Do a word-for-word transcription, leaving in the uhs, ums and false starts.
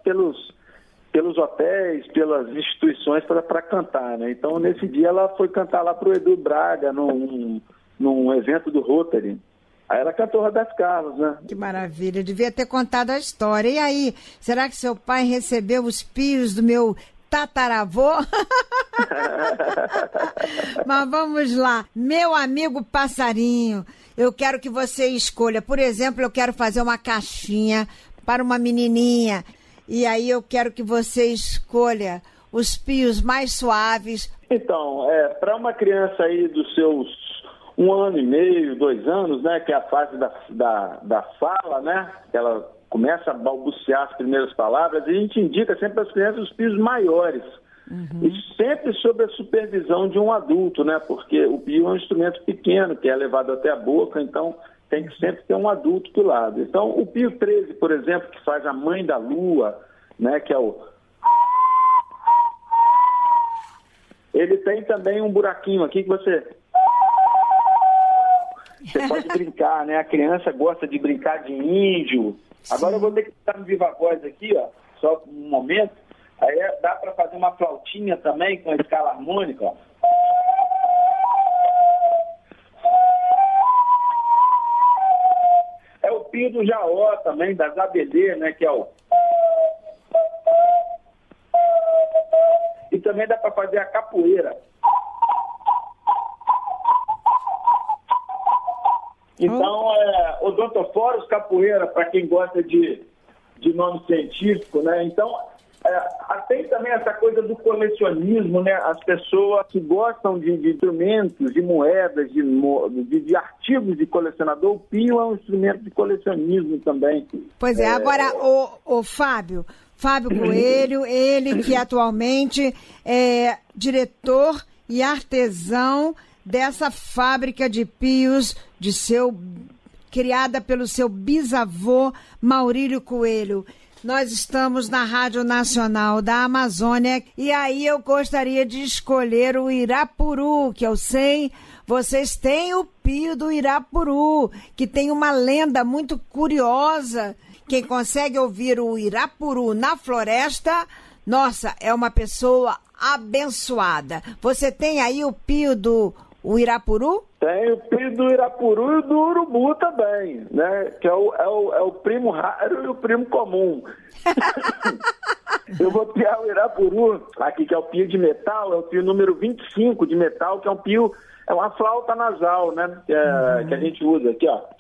pelos, pelos hotéis, pelas instituições para cantar, né? Então, nesse dia, ela foi cantar lá para o Edu Braga, num, num evento do Rotary. Aí ela cantou Roberto Carlos, né? Que maravilha, devia ter contado a história. E aí, será que seu pai recebeu os pios do meu tataravô? Mas vamos lá, meu amigo passarinho, eu quero que você escolha. Por exemplo, eu quero fazer uma caixinha para uma menininha. E aí eu quero que você escolha os pios mais suaves. Então, é, para uma criança aí dos seus um ano e meio, dois anos, né, que é a fase da, da, da fala, né, que ela começa a balbuciar as primeiras palavras, e a gente indica sempre para as crianças os pios maiores. Uhum. E sempre sob a supervisão de um adulto, né, porque o pio é um instrumento pequeno, que é levado até a boca, então tem que sempre ter um adulto do lado. Então, o pio treze, por exemplo, que faz a mãe da lua, né, que é o... Ele tem também um buraquinho aqui que você... Você pode brincar, né? A criança gosta de brincar de índio. Sim. Agora eu vou ter que estar no viva voz aqui, ó, só um momento. Aí dá para fazer uma flautinha também com a escala harmônica, ó. É o pio do jaó também, das abelê, né? Que é o... E também dá para fazer a capoeira. Então, é, Odontophorus capoeira, para quem gosta de, de nome científico, né? Então, é, tem também essa coisa do colecionismo, né? As pessoas que gostam de, de instrumentos, de moedas, de, de, de artigos de colecionador, o pio é um instrumento de colecionismo também. Pois é, é... agora, o, o Fábio, Fábio Coelho, ele que atualmente é diretor e artesão dessa fábrica de pios de seu, criada pelo seu bisavô Maurílio Coelho. Nós estamos na Rádio Nacional da Amazônia e aí eu gostaria de escolher o Irapuru, que eu sei, vocês têm o pio do Irapuru, que tem uma lenda muito curiosa. Quem consegue ouvir o Irapuru na floresta, nossa, é uma pessoa abençoada. Você tem aí o pio do o Irapuru? Tem o pio do Irapuru e do Urubu também, né? Que é o, é o, é o primo raro e o primo comum. Eu vou piar o Irapuru, aqui que é o pio de metal, é o pio número vinte e cinco de metal, que é um pio, é uma flauta nasal, né? Que, é, uhum. que a gente usa aqui, ó.